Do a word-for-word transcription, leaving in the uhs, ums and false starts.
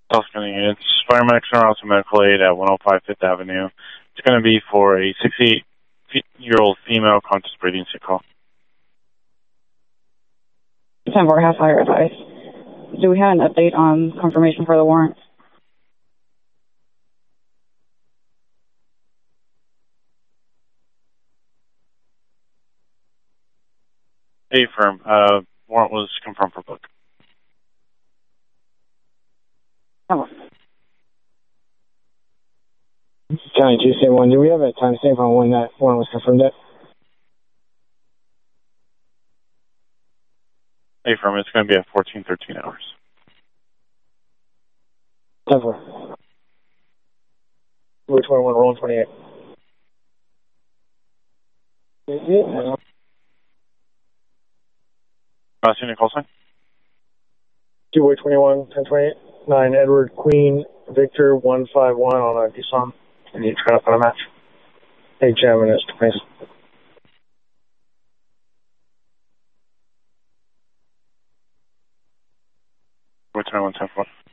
Tuscany units. Firemen are also medical aid at one oh five Fifth Avenue. It's going to be for a sixty-eight-year-old female conscious breathing sick call. ten four, have fire advice. Do we have an update on confirmation for the warrant? Hey, firm. Uh, warrant was confirmed for book. Oh. County two seven one, do we have a timestamp on when that warrant was confirmed at? Hey, firm. It's going to be at fourteen thirteen hours. ten four. Route twenty-one, roll twenty-eight. Mm-hmm. Uh, senior call sign? Two-way twenty-one, ten twenty-eight, nine Edward Queen Victor one five one on a Nissan. And you try to find a match. Hey, Jim, and it's twenty. Route twenty-one, ten four.